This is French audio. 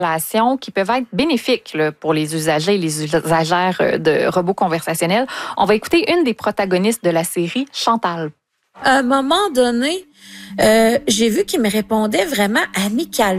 qui peuvent être bénéfiques là, pour les usagers et les usagères de robots conversationnels. On va écouter une des protagonistes de la série, Chantal. À un moment donné, j'ai vu qu'il me répondait vraiment amicalement.